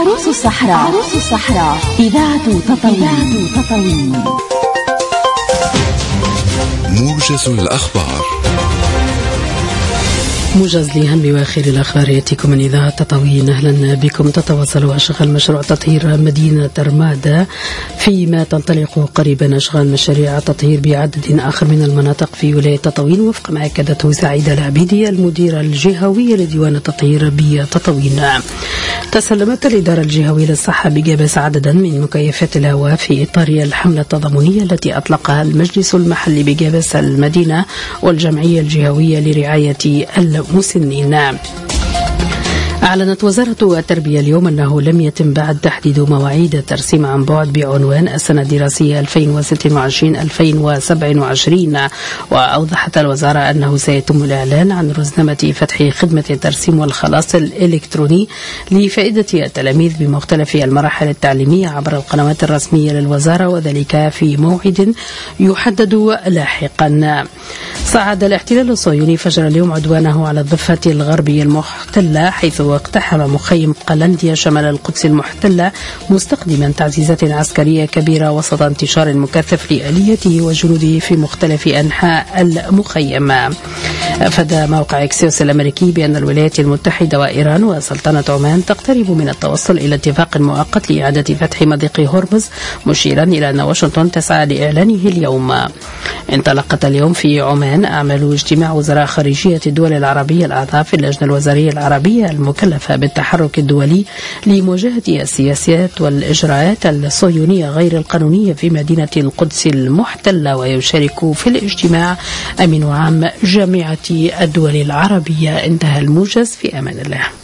عروس الصحراء إذاعة تطاوين. موجز الأخبار. موجز لأهم وآخر الأخبار يأتيكم من إذاعة تطاوين. أهلا بكم. تتواصل أشغال مشروع تطهير مدينة رمادة، فيما تنطلق قريبا أشغال مشاريع تطهير بعدد آخر من المناطق في ولاية تطاوين، وفق ما أكدته سعيدة العبيدي المديرة الجهوية لديوان التطهير بتطاوين. تسلمت الإدارة الجهوية للصحة بجابس عددا من مكيفات الهواء في إطار الحملة التضامنية التي أطلقها المجلس المحلي بجابس المدينة والجمعية الجهوية لرعاية المسنين. أعلنت وزارة التربية اليوم أنه لم يتم بعد تحديد مواعيد الترسيم عن بعد بعنوان السنة الدراسية 2026-2027، وأوضحت الوزارة أنه سيتم الإعلان عن رزنامة فتح خدمة الترسيم والخلاص الإلكتروني لفائدة التلاميذ بمختلف المراحل التعليمية عبر القنوات الرسمية للوزارة، وذلك في موعد يحدد لاحقا. صعد الاحتلال الصهيوني فجر اليوم عدوانه على الضفة الغربية المحتلة، حيث اقتحم مخيم قلنديا شمال القدس المحتلة مستخدما تعزيزات عسكرية كبيرة وسط انتشار مكثف لآليته وجنوده في مختلف أنحاء المخيم. أفاد موقع إكسيوس الأمريكي بأن الولايات المتحدة وإيران وسلطنة عمان تقترب من التوصل إلى اتفاق مؤقت لإعادة فتح مضيق هرمز، مشيرا إلى أن واشنطن تسعى لإعلانه اليوم. انطلقت اليوم في عمان أعمال اجتماع وزراء خارجية الدول العربية الأعضاء في اللجنة الوزارية العربية المكلفة بالتحرك الدولي لمواجهة السياسات والإجراءات الصهيونية غير القانونية في مدينة القدس المحتلة. ويشارك في الاجتماع أمين عام جامعة الدول العربية. انتهى الموجز، في أمان الله.